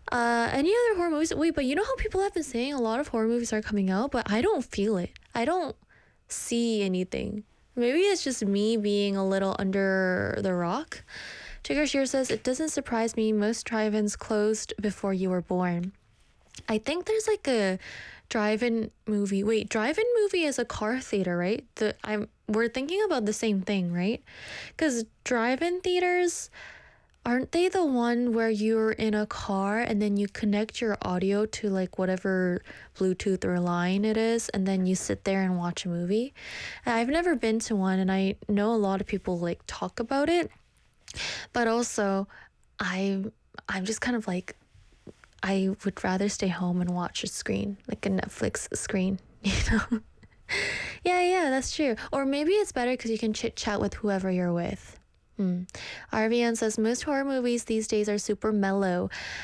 Any other horror movies? Wait, but you know how people have been saying a lot of horror movies are coming out, but I don't feel it. I don't see anything. Maybe it's just me being a little under the rock. Trigger Shear says, it doesn't surprise me. Most drive-ins closed before you were born. I think there's like a drive-in movie. Wait, drive-in movie is a car theater, right? We're thinking about the same thing, right? Because drive-in theaters, aren't they the one where you're in a car and then you connect your audio to like whatever Bluetooth or line it is, and then you sit there and watch a movie? I've never been to one, and I know a lot of people like talk about it, but also I'm just kind of like, I would rather stay home and watch a screen, like a Netflix screen, you know? Yeah, that's true. Or maybe it's better because you can chit chat with whoever you're with. RVN says, most horror movies these days are super mellow.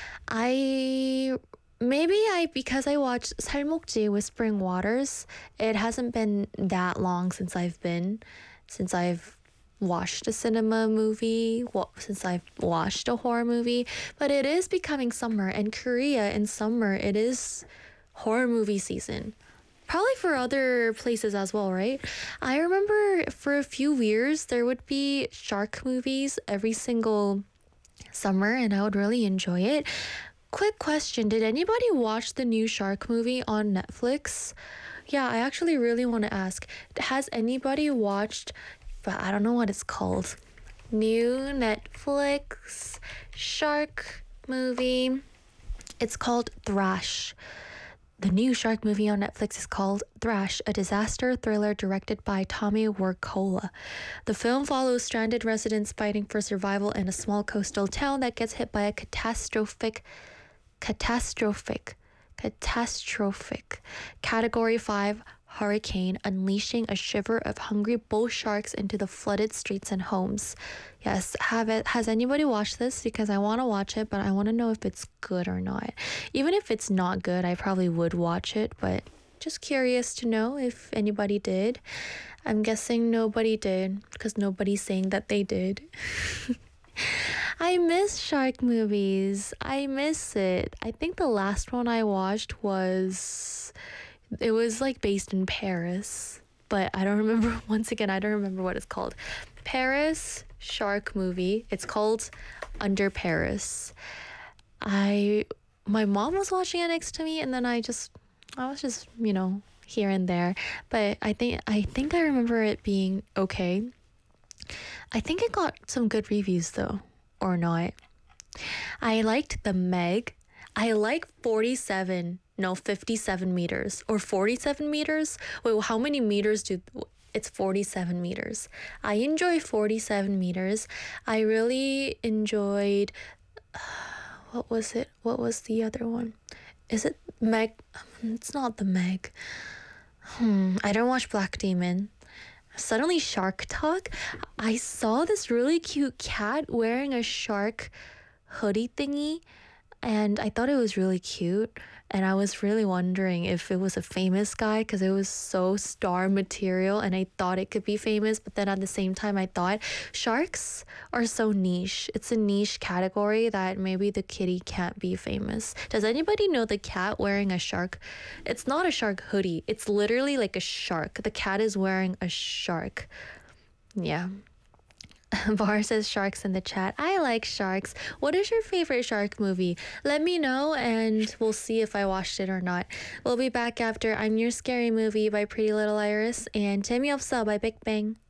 Because I watched 살목지 Whispering Waters, it hasn't been that long since I've watched a cinema movie, since I've watched a horror movie, but it is becoming summer, and Korea in summer, it is horror movie season. Probably for other places as well, right? I remember for a few years, there would be shark movies every single summer, and I would really enjoy it. Quick question, did anybody watch the new shark movie on Netflix? Yeah, I actually really want to ask, has anybody watched, but I don't know what it's called, new Netflix shark movie? It's called Thrash. The new shark movie on Netflix is called Thrash, a disaster thriller directed by Tommy Wirkola. The film follows stranded residents fighting for survival in a small coastal town that gets hit by a catastrophic Category 5 hurricane, unleashing a shiver of hungry bull sharks into the flooded streets and homes. Yes, has anybody watched this? Because I want to watch it, but I want to know if it's good or not. Even if it's not good, I probably would watch it, but just curious to know if anybody did. I'm guessing nobody did, because nobody's saying that they did. I miss shark movies. I miss it. I think the last one I watched was like based in Paris, but I don't remember. Once again, I don't remember what it's called. Paris shark movie. It's called Under Paris. My mom was watching it next to me, and then I was just, here and there. But I think I remember it being okay. I think it got some good reviews though, or not. I liked The Meg. I like 57 meters or 47 meters. Wait, how many meters it's 47 meters. I enjoy 47 meters. I really enjoyed, what was it? What was the other one? Is it Meg? It's not The Meg. I don't watch Black Demon. Suddenly Shark Talk. I saw this really cute cat wearing a shark hoodie thingy, and I thought it was really cute, and I was really wondering if it was a famous guy because it was so star material, and I thought it could be famous, but then at the same time I thought sharks are so niche. It's a niche category that maybe the kitty can't be famous. Does anybody know the cat wearing a shark? It's not a shark hoodie. It's literally like a shark. The cat is wearing a shark. Yeah. Bar says sharks in the chat. I like sharks. What is your favorite shark movie? Let me know and we'll see if I watched it or not. We'll be back after I'm Your Scary Movie by Pretty Little Iris and 재미없어 by Big Bang.